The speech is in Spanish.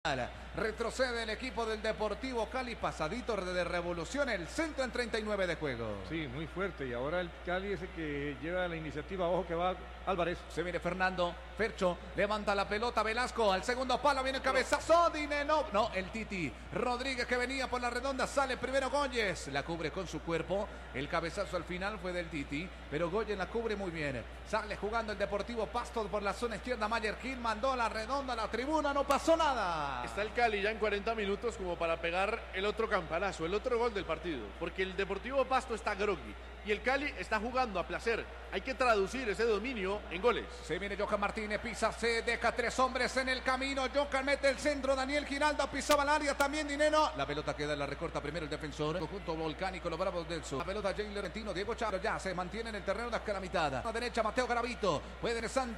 Retrocede el equipo del Deportivo Cali, pasadito de revolución, el centro en 39 de juego. Sí, muy fuerte, y ahora el Cali es el que lleva la iniciativa. Ojo que va Álvarez. Se viene Fernando, Fercho, levanta la pelota, Velasco, al segundo palo, viene el cabezazo, Dineno, no, el Titi, Rodríguez que venía por la redonda, sale primero Góyez, la cubre con su cuerpo, el cabezazo al final fue del Titi, pero Góyez la cubre muy bien, sale jugando el Deportivo Pasto por la zona izquierda, Mayer Gil mandó la redonda a la tribuna, no pasó nada. Está el Cali ya en 40 minutos como para pegar el otro campanazo, el otro gol del partido, porque el Deportivo Pasto está groggy y el Cali está jugando a placer. Hay que traducir ese dominio en goles. Se viene Johan Martínez, pisa, se deja tres hombres en el camino. Johan mete el centro, Daniel Giraldo pisaba el área, también Dineno. La pelota queda en la recorta primero el defensor. Conjunto volcánico, los Bravos del Sur. La pelota Jay Lorentino, Diego Charo ya se mantiene en el terreno de la mitad. A la derecha Mateo Garavito, puede Santos.